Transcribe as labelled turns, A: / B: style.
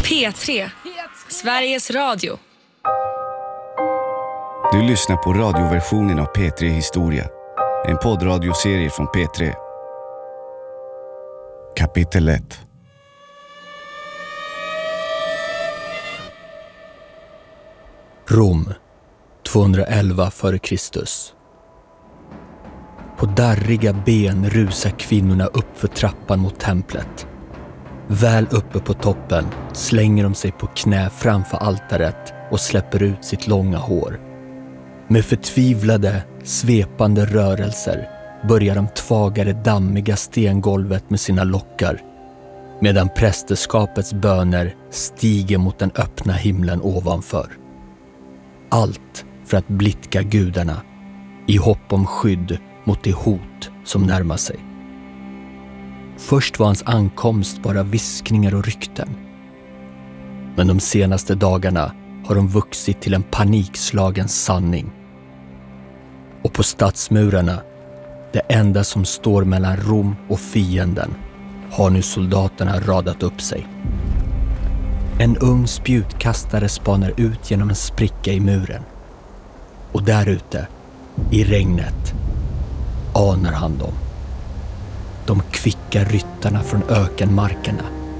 A: P3, Sveriges Radio.
B: Du lyssnar på radioversionen av P3 Historia. En poddradioserie från P3. Kapitel 1.
C: Rom, 211 f.Kr. På darriga ben rusar kvinnorna upp för trappan mot templet. Väl uppe på toppen slänger de sig på knä framför altaret och släpper ut sitt långa hår. Med förtvivlade, svepande rörelser börjar de tvaga det dammiga stengolvet med sina lockar, medan prästerskapets böner stiger mot den öppna himlen ovanför. Allt för att blidka gudarna i hopp om skydd mot det hot som närmar sig. Först var hans ankomst bara viskningar och rykten. Men de senaste dagarna har de vuxit till en panikslagen sanning. Och på stadsmurarna, det enda som står mellan Rom och fienden, har nu soldaterna radat upp sig. En ung spjutkastare spanar ut genom en spricka i muren. Och där ute, i regnet, anar han dem. De kvicka ryttarna från ökenmarkerna